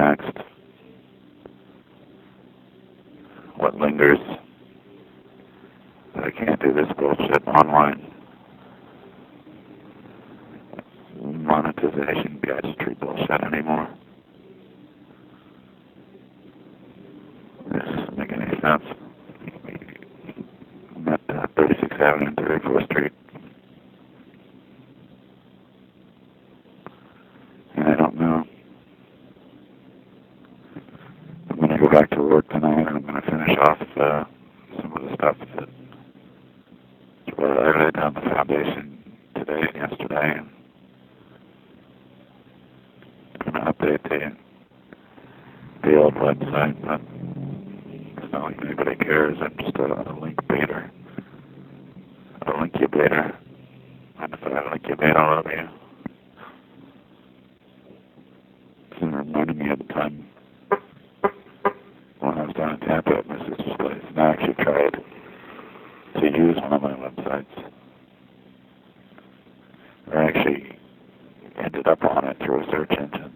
next? What lingers? That I can't do this bullshit online. Monetization, gadgetry bullshit anymore. This doesn't make any sense. I'm at 36th Avenue and 34th Street. And I don't know. I'm going to go back to work tonight and I'm going to finish off some of the stuff that I laid down the foundation today and yesterday. And I'm going to update the old website, but it's not like anybody cares. I'm just a link baiter. A link incubator. And if I have a link incubator all over you. It's reminding me of the time when I was down in Tampa at my sister's place. And I actually tried to use one of my websites. I actually ended up on it through a search engine.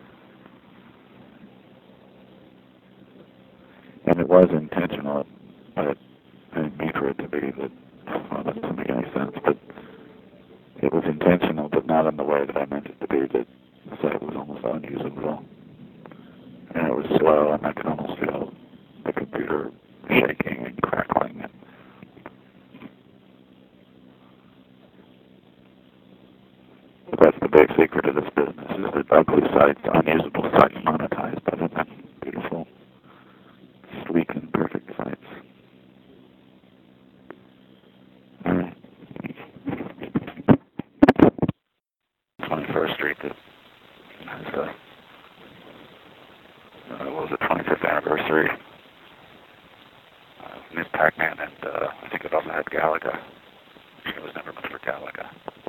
And it was intentional, but I didn't mean for it to be that, well, that doesn't make any sense, but it was intentional, but not in the way that I meant it to be, that the site was almost unusable. And it was slow, and I could almost feel the computer shaking and crackling. And but that's the big secret of this business, is that ugly sites, unusable sites monetized better than beautiful, sleek and perfect sites. All right. 21st Street that has what was it, 25th anniversary. Miss Pac-Man, and I think it also had Galaga. It was never meant for Galaga.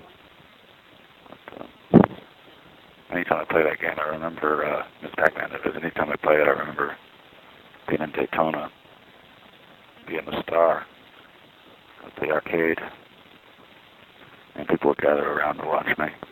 But, anytime I play that game, I remember Miss Pac-Man. Anytime I play it, I remember being in Daytona, being the star at the arcade, and people would gather around to watch me.